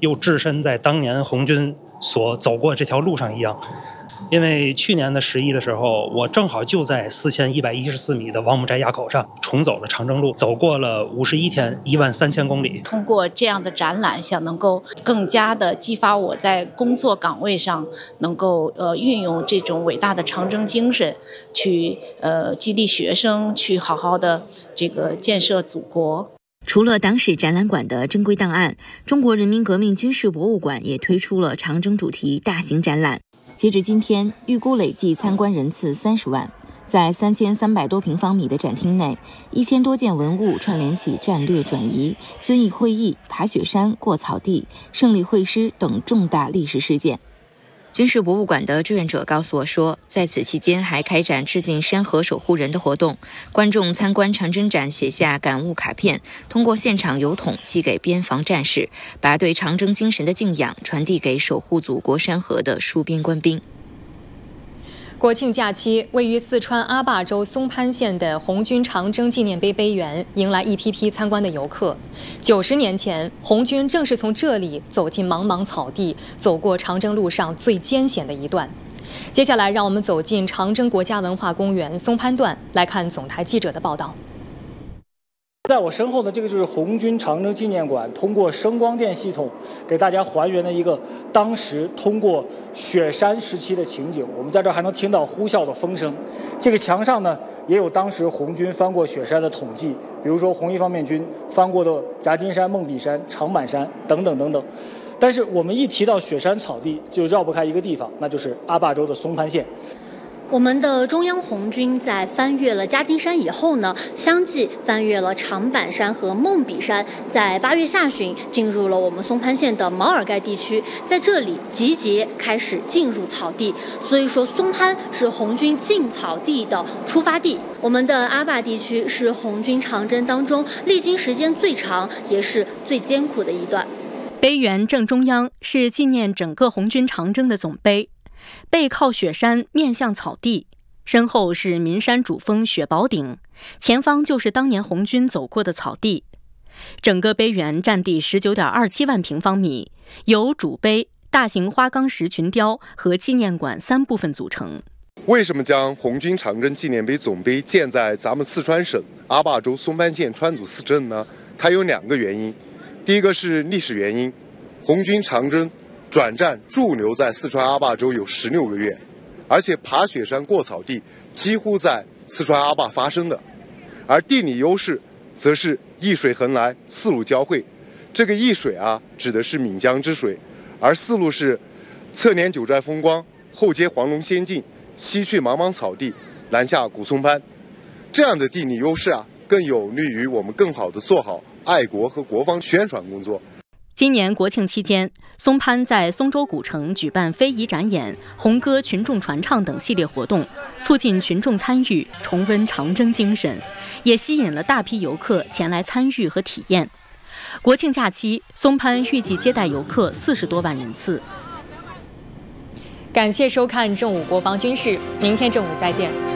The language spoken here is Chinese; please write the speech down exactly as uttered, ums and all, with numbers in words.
又置身在当年红军所走过这条路上一样。因为去年的十一的时候，我正好就在四千一百一十四米的王母寨垭口上重走了长征路，走过了五十一天，一万三千公里。 通过这样的展览，想能够更加的激发我在工作岗位上能够呃运用这种伟大的长征精神，去呃激励学生去好好的这个建设祖国。 除了党史展览馆的珍贵档案，中国人民革命军事博物馆也推出了长征主题大型展览。截至今天，预估累计参观人次三十万。在三千三百多平方米的展厅内，一千多件文物串联起战略转移、遵义会议、爬雪山、过草地、胜利会师等重大历史事件。军事博物馆的志愿者告诉我说，在此期间还开展致敬山河守护人的活动，观众参观长征展写下感悟卡片，通过现场邮筒寄给边防战士，把对长征精神的敬仰传递给守护祖国山河的戍边官兵。 国庆假期，位于四川阿坝州松潘县的红军长征纪念碑碑园迎来一批批参观的游客。九十年前，红军正是从这里走进茫茫草地，走过长征路上最艰险的一段。接下来，让我们走进长征国家文化公园松潘段，来看总台记者的报道。 在我身后的这个就是红军长征纪念馆，通过声光电系统给大家还原了一个当时通过雪山时期的情景。我们在这儿还能听到呼啸的风声。这个墙上呢也有当时红军翻过雪山的统计，比如说红一方面军翻过的夹金山、梦比山、长板山等等等等。但是我们一提到雪山草地，就绕不开一个地方，那就是阿坝州的松潘县。 我们的中央红军在翻越了夹金山以后呢，相继翻越了长板山和梦比山，在八月下旬进入了我们松潘县的毛尔盖地区，在这里集结开始进入草地。所以说，松潘是红军进草地的出发地。我们的阿坝地区是红军长征当中历经时间最长，也是最艰苦的一段。 碑园正中央是纪念整个红军长征的总碑。背靠雪山，面向草地，身后是岷山主峰雪宝顶，前方就是当年红军走过的草地。整个碑园占地 十九点二七万平方米，由主碑、大型花岗石群雕和纪念馆三部分组成。 为什么将红军长征纪念碑总碑建在咱们四川省阿坝州松潘县川组四镇呢？它有两个原因。第一个是历史原因，红军长征转战驻留在四川阿坝州有十六个月，而且爬雪山过草地几乎在四川阿坝发生的。而地理优势则是易水横来，四路交汇。这个易水啊，指的是岷江之水，而四路是侧连九寨风光，后接黄龙仙境，西去茫茫草地，南下古松潘。这样的地理优势啊，更有利于我们更好地做好爱国和国防宣传工作。 今年国庆期间，松潘在松州古城举办非遗展演、红歌群众传唱等系列活动，促进群众参与，重温长征精神，也吸引了大批游客前来参与和体验。国庆假期，松潘预计接待游客四十多万人次。 感谢收看正午国防军事，明天正午再见。